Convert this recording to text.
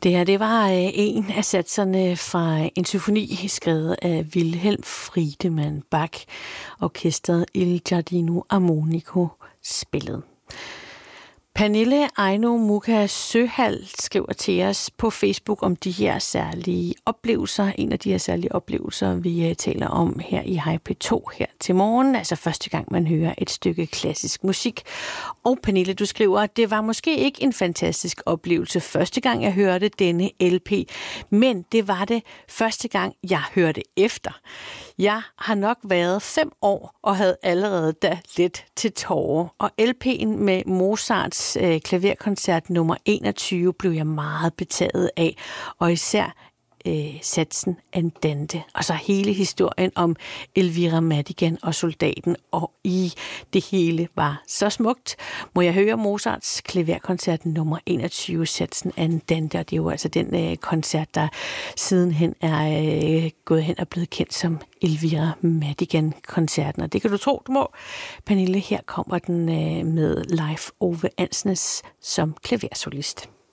Det her, det var en af satserne fra en symfoni skrevet af Wilhelm Friedemann Bach. Orkestret Il Giardino Armonico spillede. Pernille Ejno Muka Søhal skriver til os på Facebook om de her særlige oplevelser. En af de her særlige oplevelser, vi taler om her i Hej P2 her til morgen. Altså første gang, man hører et stykke klassisk musik. Og Pernille, du skriver, at det var måske ikke en fantastisk oplevelse første gang, jeg hørte denne LP. Men det var det første gang, jeg hørte efter. Jeg har nok været 5 år og havde allerede da let til tårer. Og LP'en med Mozarts klaverkoncert nummer 21 blev jeg meget betaget af. Og især satsen Andante. Og så hele historien om Elvira Madigan og soldaten. Og det hele var så smukt. Må jeg høre Mozarts klaverkoncert nummer 21, satsen Andante. Og det er jo altså den koncert, der sidenhen er gået hen og blevet kendt som Elvira Madigan-koncerten. Og det kan du tro, du må. Pernille, her kommer den med Leif Ove Ansnes som klaversolist.